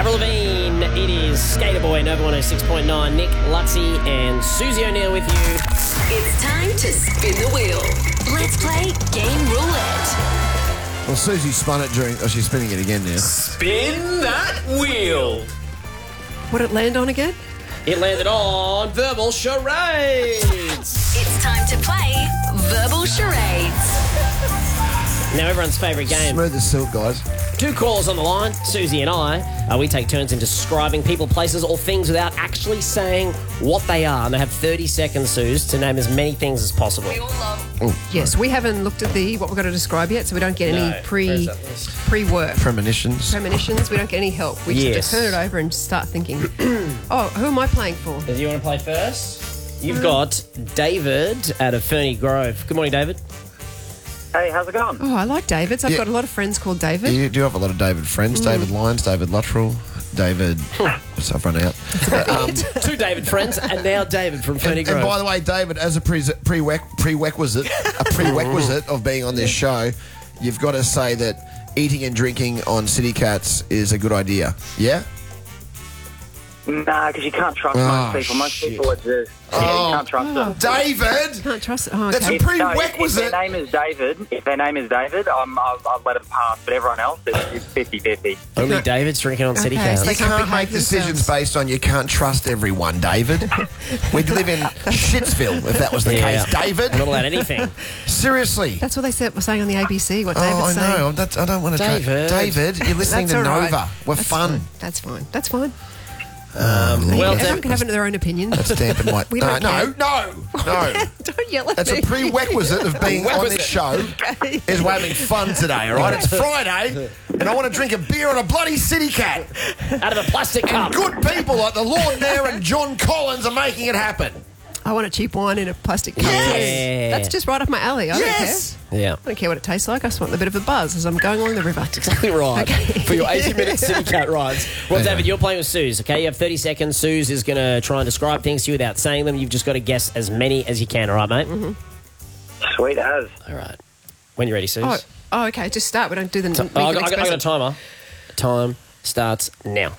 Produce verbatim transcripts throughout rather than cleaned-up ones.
Avril Lavigne, it is Skater Boy, Nova one oh six point nine. Nick, Lutzy and Susie O'Neill with you. It's time to spin the wheel. Let's play Game Roulette. Well, Susie spun it during... Oh, she's spinning it again now. Spin that wheel. What'd it land on again? It landed on verbal charades. It's time to play Verbal Charades. Now, everyone's favourite game. Smooth as silk, guys. Two callers on the line, Susie and I. Uh, we take turns in describing people, places, or things without actually saying what they are. And they have thirty seconds, Suze, to name as many things as possible. We all love. Yes, we haven't looked at the what we've got to describe yet, so we don't get any No, pre where's that list? pre work Premonitions. premonitions. We don't get any help. We just Yes. have to turn it over and start thinking. Oh, who am I playing for? Do you want to play first? You've got David out of Ferny Grove. Good morning, David. Hey, how's it going? Oh, I like David's. I've Yeah. got a lot of friends called David. You do have a lot of David friends. David Lyons, David Luttrell, David... so I've run out. Um, two David friends, and now David from Ferny And, Grove. and by the way, David, as a pre- prereq- prerequisite, a prerequisite of being on this show, you've got to say that eating and drinking on City Cats is a good idea. Yeah? Nah, because you can't trust Oh, most people. Most shit. people are just... Yeah, Oh. you can't trust them. David! Can't trust it. Oh, That's okay. a If, no, if, if prerequisite. their name is David, if their name is David, I'm, I'll, I'll let it pass. But everyone else, it's, it's fifty-fifty. Only David's drinking on City Okay, Cats. so You They can't can't behave make decisions themselves. based on you can't trust everyone, David. We'd live in Shitsville if that was the Yeah. case, David. Not allowed anything. Seriously. That's what they said, were saying on the A B C. What Oh, David's I saying. know. That's, I don't want to try. David. David, you're listening That's to all right. Nova. We're That's fun. fine. That's fine. That's fine. Um, well, Everyone David, can have their own opinion. That's dampened my... We no, don't no, care. no, no. Don't yell at That's me. a prerequisite of being on this show Okay. is we're having fun today, all right? It's Friday, and I want to drink a beer on a bloody City Cat. out of a plastic cup. Good people like the Lord Mayor and John Collins are making it happen. I want a cheap wine in a plastic cup. Yes. That's just right up my alley. I Yes. don't care. Yeah. I don't care what it tastes like. I just want a bit of a buzz as I'm going along the river. Exactly right. Okay. For your eighty minute City Cat rides. Well, Yeah. David, you're playing with Suze, okay? You have thirty seconds. Suze is going to try and describe things to you without saying them. You've just got to guess as many as you can, all right, mate? Mm-hmm. Sweet as. All right. When you're ready, Suze. Oh, oh, okay. Just start. We don't do the. Oh, make I, it got, I, got, I got a expensive. timer. Time starts now.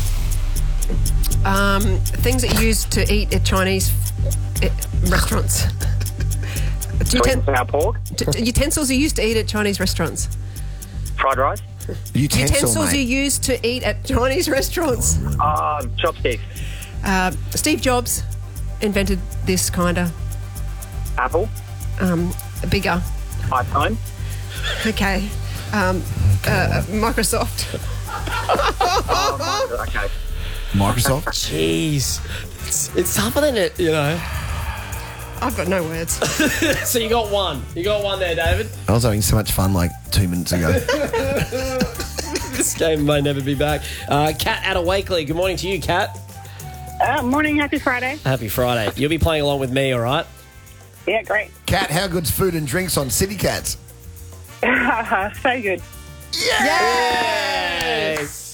Um, things that you use to eat at Chinese uh, restaurants. Sweet and Uten- sour pork, t- utensils you use to eat at Chinese restaurants. fried rice, Utensil, Utensils mate. you use to eat at Chinese restaurants. uh, chopsticks, Uh, Steve Jobs invented this kind of apple, um, bigger. iPhone, Okay. Um, uh, Microsoft. okay. Microsoft. Jeez. It's, it's tougher than it, you know. I've got no words. So you got one. You got one there, David. I was having so much fun like two minutes ago. This game may never be back. Uh, Kat out of Wakeley. Good morning to you, Kat. Uh, morning, happy Friday. Happy Friday. You'll be playing along with me, all right? Yeah, great. Cat, how good's food and drinks on City Cats? So good. Yes!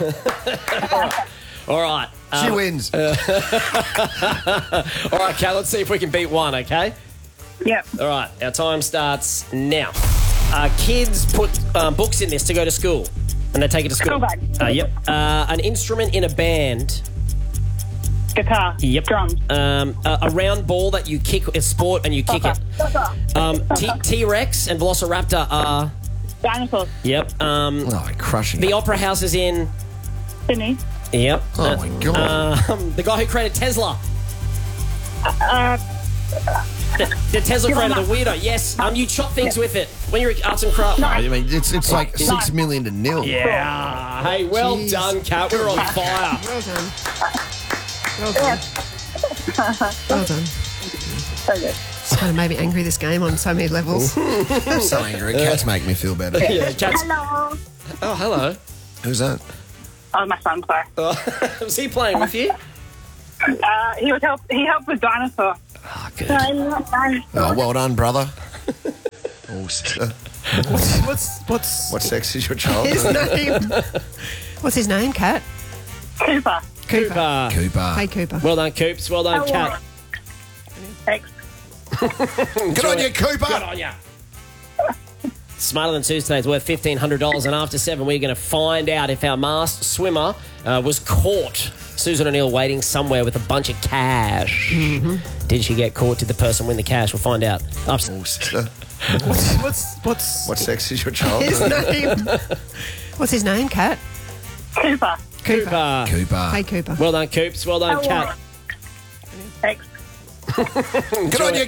All right. She Um, wins. all right, Kat, let's see if we can beat one, okay? Yep. All right, our time starts now. Uh, kids put um, books in this to go to school, and they take it to school. School bag. Uh, yep. Uh, an instrument in a band. Guitar. Yep. Drums. Um, a, a round ball that you kick, a sport, and you kick it. Um, T- T-Rex and Velociraptor are... Dinosaurs. Yep. Um, Oh, crushing the it. Opera House is in... Sydney. Yep. Oh, my God. Um, the guy who created Tesla. Uh, The, the Tesla created the weirdo. Yes. Um, you chop things with it when you're at arts and crafts. I mean, it's it's like six million to nil. Yeah. Hey, well Jeez. done, Kat. We're on fire. Well done. Well done. Well done. so good. It's kind of made me angry, this game, on so many levels. I'm so angry. Cats make me feel better. Yeah, Kat's... Hello. Oh, hello. Who's that? Oh, my son, sorry. Was he playing with you? Uh, he was help. He helped with dinosaur. Oh, good. I love dinosaur. Oh, well done, brother. Oh, sister. what's, what's, what's What sex is your child? his name? What's his name, Kat? Cooper. Cooper. Cooper. Cooper. Hey, Cooper. Well done, Coops. Well done, Kat. Thanks. Good on you, Cooper. Good on ya. Smarter Than Suze today is worth fifteen hundred dollars, and after seven, we're going to find out if our masked swimmer uh, was caught. Susan O'Neill waiting somewhere with a bunch of cash. Mm-hmm. Did she get caught? Did the person win the cash? We'll find out. Up- Oh, sister. What's what's what's What sex is your child? his name? What's his name, Kat? Cooper. Cooper. Cooper. Hey, Cooper. Well done, Coops. Well done, Oh, Kat. Thanks. Good on you,